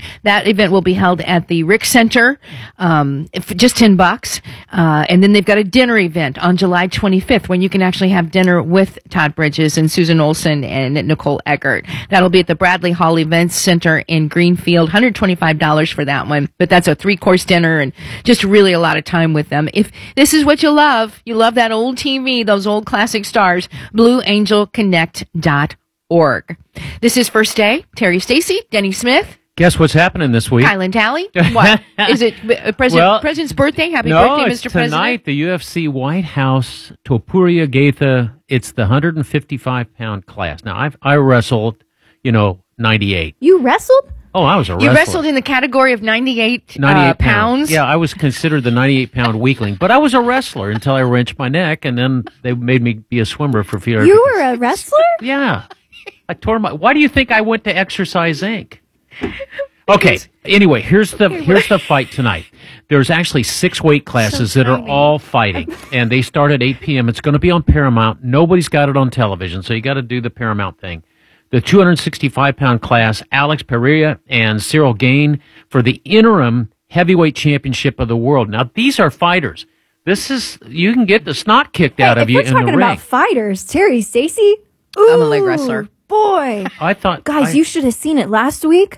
That event will be held at the Rick Center, for just $10. And then they've got a dinner event on July 25th when you can actually have dinner with Todd Bridges and Susan Olson and Nicole Eggert. That'll be at the Bradley Hall Events Center in Greenfield. $125 for that one. But that's a 3-course dinner and just really a lot of time with them. If this is what you love that old TV, those old classic stars, BlueAngelConnect.org. This is First Day. Terry Stacy, Denny Smith. Guess what's happening this week? Kylan Talley. What? Is it President's birthday? Happy birthday, Mr. President. Tonight, the UFC White House, Topuria Gaetha, it's the 155-pound class. Now, I wrestled, 98. You wrestled? Oh, I was a wrestler. You wrestled in the category of 98 pounds? Yeah, I was considered the 98-pound weakling, but I was a wrestler until I wrenched my neck, and then they made me be a swimmer for a few years. You were a wrestler? Yeah. I tore my... Why do you think I went to Exercise Inc.? Okay, anyway, here's the fight tonight. There's actually 6 weight classes that are all fighting, and they start at 8 p.m. It's going to be on Paramount. Nobody's got it on television, so you got to do the Paramount thing. The 265-pound class, Alex Pereira and Cyril Gain for the interim heavyweight championship of the world. Now, these are fighters. You can get the snot kicked out of you in the ring. We're talking about fighters, Terry Stacy. I'm a leg wrestler. Boy. Guys, you should have seen it last week.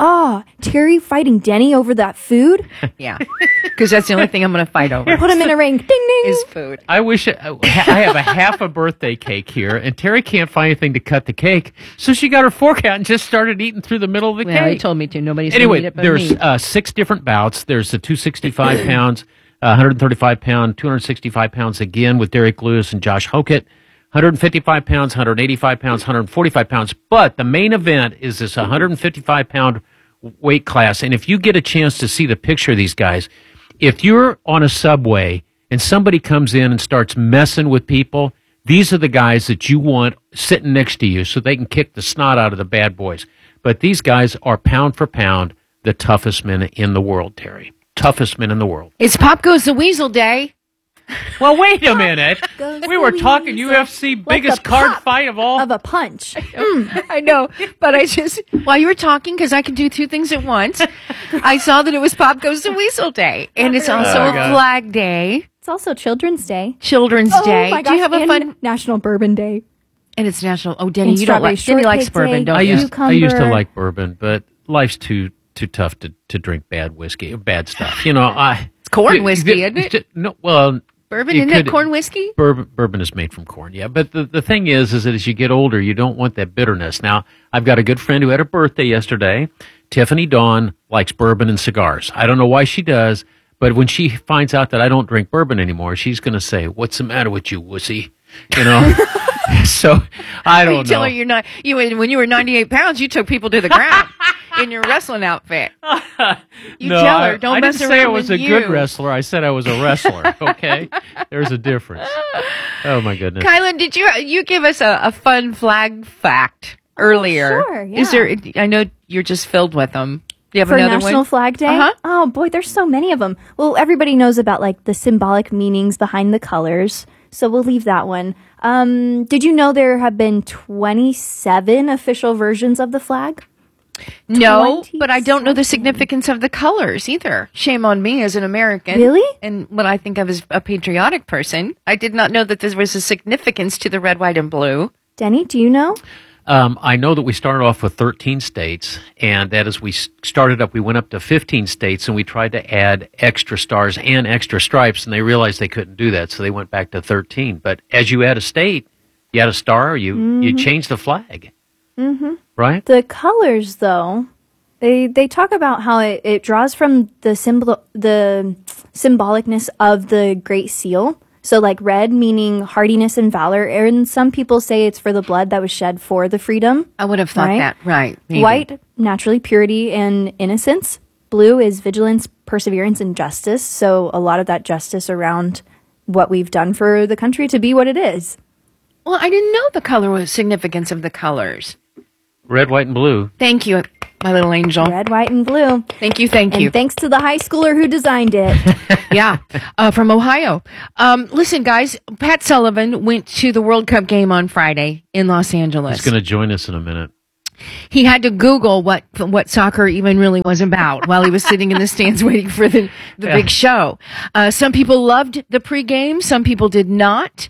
Terry fighting Denny over that food? Yeah, because that's the only thing I'm going to fight over. Put him in a ring. Ding, ding. Is food. I wish I have a half a birthday cake here, and Terry can't find anything to cut the cake, so she got her fork out and just started eating through the middle of the cake. Well, he told me to. Nobody's going to eat it but me. There's 6 different bouts. There's the 265 pounds, 135 pound, 265 pounds again with Derek Lewis and Josh Hokett. 155 pounds, 185 pounds, 145 pounds. But the main event is this 155-pound weight class. And if you get a chance to see the picture of these guys, if you're on a subway and somebody comes in and starts messing with people, these are the guys that you want sitting next to you so they can kick the snot out of the bad boys. But these guys are pound for pound the toughest men in the world, Terry. Toughest men in the world. It's Pop Goes the Weasel Day. Well, wait a minute. We were talking UFC biggest card fight of all. Of a punch. I know, but while you were talking, because I can do 2 things at once, I saw that it was Pop Goes the Weasel Day, and it's also a Flag Day. It's also Children's Day. Children's Day. My gosh, do you have a fun National Bourbon Day? And it's National. Oh, Denny, you don't like. Denny likes bourbon, don't you? I used to like bourbon, but life's too tough to drink bad whiskey, bad stuff. It's corn whiskey, isn't it? No, well. Bourbon, isn't it corn whiskey? Bourbon is made from corn, yeah. But the thing is that as you get older, you don't want that bitterness. Now, I've got a good friend who had a birthday yesterday. Tiffany Dawn likes bourbon and cigars. I don't know why she does, but when she finds out that I don't drink bourbon anymore, she's going to say, "What's the matter with you, wussy?" So, I don't know. You tell her when you were 98 pounds, you took people to the ground in your wrestling outfit. You tell her, don't mess around with you. I didn't say I was a good wrestler. I said I was a wrestler, okay? There's a difference. Oh, my goodness. Kylan, did you give us a fun flag fact earlier? Sure, yeah. I know you're just filled with them. Do you have for another National one? Flag Day? Uh-huh. Oh, boy, there's so many of them. Well, everybody knows about, the symbolic meanings behind the colors, so we'll leave that one. Did you know there have been 27 official versions of the flag? No, but I don't know the significance of the colors either. Shame on me as an American. Really? And what I think of as a patriotic person. I did not know that there was a significance to the red, white, and blue. Denny, do you know? I know that we started off with 13 states, and that as we started up, we went up to 15 states, and we tried to add extra stars and extra stripes, and they realized they couldn't do that, so they went back to 13. But as you add a state, you add a star, you change the flag. Mm-hmm. Right? The colors, though, they talk about how it draws from the symbolicness of the Great Seal. So, red meaning hardiness and valor, and some people say it's for the blood that was shed for the freedom. I would have thought that, right. Maybe. White, naturally, purity and innocence. Blue is vigilance, perseverance, and justice. So, a lot of that justice around what we've done for the country to be what it is. Well, I didn't know the significance of the colors. Red, white, and blue. Thank you, my little angel. Red, white, and blue. Thank you. And thanks to the high schooler who designed it. Yeah, from Ohio. Listen, guys, Pat Sullivan went to the World Cup game on Friday in Los Angeles. He's going to join us in a minute. he had to Google what soccer even really was about while he was sitting in the stands waiting for the big show. Some people loved the pregame. Some people did not.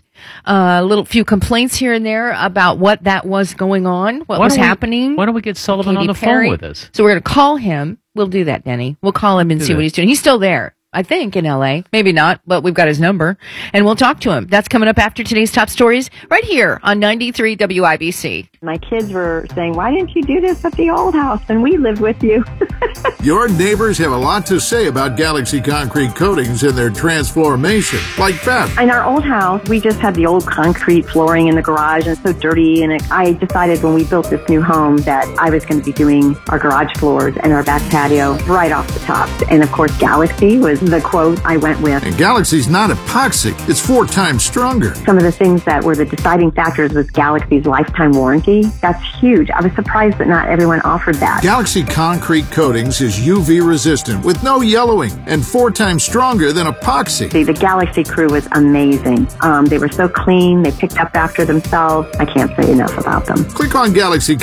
Few complaints here and there about what that was going on, what was happening. Why don't we get Sullivan on the phone with us? So we're going to call him. We'll do that, Denny. We'll call him and see what he's doing. He's still there, I think, in LA. Maybe not, but we've got his number, and we'll talk to him. That's coming up after today's top stories right here on 93 WIBC. My kids were saying, why didn't you do this at the old house? And we lived with you. Your neighbors have a lot to say about Galaxy Concrete Coatings and their transformation, like that. In our old house, we just had the old concrete flooring in the garage and so dirty. And I decided when we built this new home that I was going to be doing our garage floors and our back patio right off the top. And of course, Galaxy was the quote I went with. And Galaxy's not epoxy. It's 4 times stronger. Some of the things that were the deciding factors was Galaxy's lifetime warranty. That's huge. I was surprised that not everyone offered that. Galaxy Concrete Coatings is UV resistant with no yellowing and 4 times stronger than epoxy. The Galaxy crew was amazing. They were so clean. They picked up after themselves. I can't say enough about them. Click on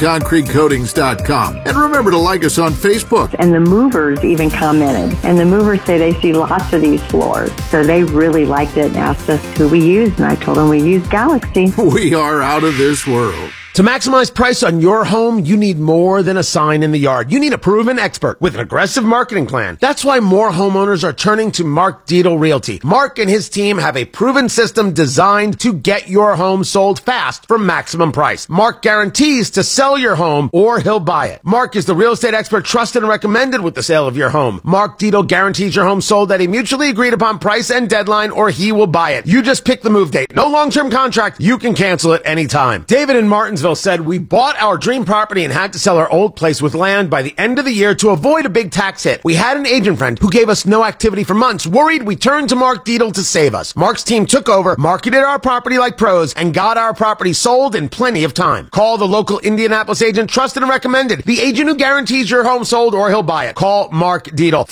GalaxyConcreteCoatings.com and remember to like us on Facebook. And the movers even commented. And the movers say they see lots of these floors. So they really liked it and asked us who we used. And I told them we use Galaxy. We are out of this world. To maximize price on your home, you need more than a sign in the yard. You need a proven expert with an aggressive marketing plan. That's why more homeowners are turning to Mark Dietel Realty. Mark and his team have a proven system designed to get your home sold fast for maximum price. Mark guarantees to sell your home or he'll buy it. Mark is the real estate expert trusted and recommended with the sale of your home. Mark Dietel guarantees your home sold at a mutually agreed upon price and deadline or he will buy it. You just pick the move date. No long-term contract. You can cancel it anytime. David in Martinsville said, we bought our dream property and had to sell our old place with land by the end of the year to avoid a big tax hit. We had an agent friend who gave us no activity for months. Worried, we turned to Mark Dietel to save us. Mark's team took over, marketed our property like pros, and got our property sold in plenty of time. Call the local Indianapolis agent, trusted and recommended. The agent who guarantees your home sold or he'll buy it. Call Mark Dietel.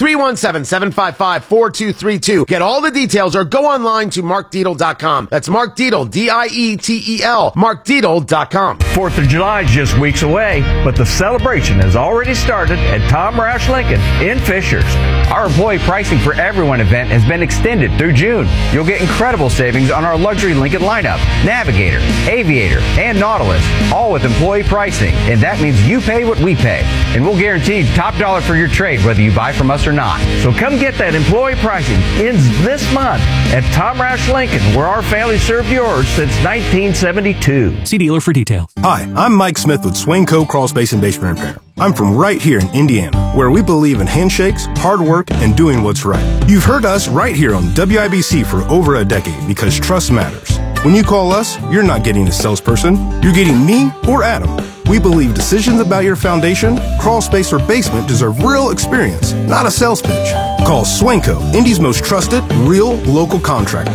317-755-4232. Get all the details or go online to markdietel.com. That's Mark Dietel, D-I-E-T-E-L, markdietel.com. 4th of July is just weeks away, but the celebration has already started at Tom Roush Lincoln in Fishers. Our employee pricing for everyone event has been extended through June. You'll get incredible savings on our luxury Lincoln lineup, Navigator, Aviator, and Nautilus, all with employee pricing. And that means you pay what we pay. And we'll guarantee top dollar for your trade, whether you buy from us or not. So come get that employee pricing. Ends this month at Tom Roush Lincoln, where our family served yours since 1972. See dealer for details. Hi, I'm Mike Smith with Swainco Crawl Space and Basement Repair. I'm from right here in Indiana, where we believe in handshakes, hard work, and doing what's right. You've heard us right here on WIBC for over a decade because trust matters. When you call us, you're not getting a salesperson. You're getting me or Adam. We believe decisions about your foundation, crawl space, or basement deserve real experience, not a sales pitch. Call Swainco, Indy's most trusted, real, local contractor.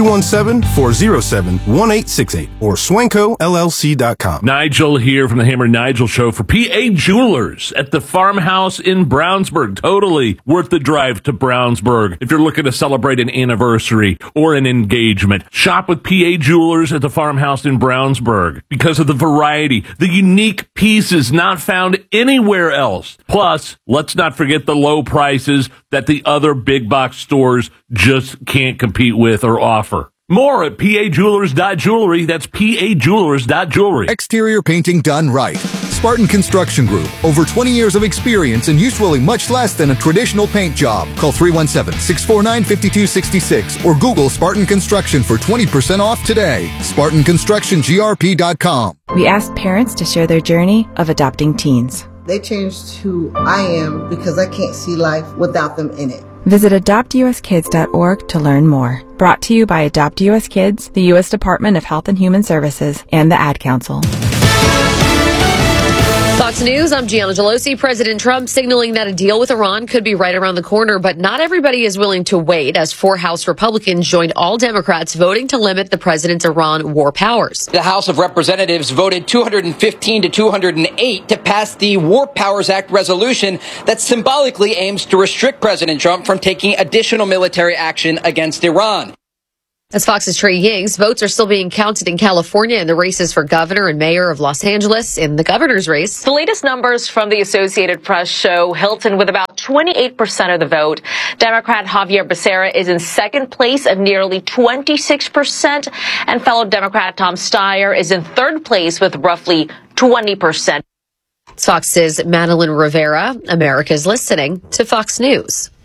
317-407-1868 or SwaincoLLC.com. Nigel here from the Hammer and Nigel Show for PA Jewelers at the Farmhouse in Brownsburg. Totally worth the drive to Brownsburg if you're looking to celebrate an anniversary or an engagement. Shop with PA Jewelers at the Farmhouse in Brownsburg because of the variety, the unique pieces not found anywhere else. Plus, let's not forget the low prices that the other big box stores just can't compete with or offer. More at pajewelers.jewelry. That's pajewelers.jewelry. Exterior painting done right. Spartan Construction Group. Over 20 years of experience and usually much less than a traditional paint job. Call 317-649-5266 or Google Spartan Construction for 20% off today. SpartanConstructionGRP.com. We asked parents to share their journey of adopting teens. They changed who I am because I can't see life without them in it. Visit AdoptUSKids.org to learn more. Brought to you by Adopt US Kids, the U.S. Department of Health and Human Services, and the Ad Council. Fox News, I'm Gianna Gelosi. President Trump signaling that a deal with Iran could be right around the corner, but not everybody is willing to wait as 4 House Republicans joined all Democrats voting to limit the president's Iran war powers. The House of Representatives voted 215 to 208 to pass the War Powers Act resolution that symbolically aims to restrict President Trump from taking additional military action against Iran. As Fox's Trey Yings, votes are still being counted in California in the races for governor and mayor of Los Angeles. In the governor's race, the latest numbers from the Associated Press show Hilton with about 28% of the vote. Democrat Javier Becerra is in second place at nearly 26%, and fellow Democrat Tom Steyer is in third place with roughly 20%. Fox's Madeline Rivera. America's listening to Fox News.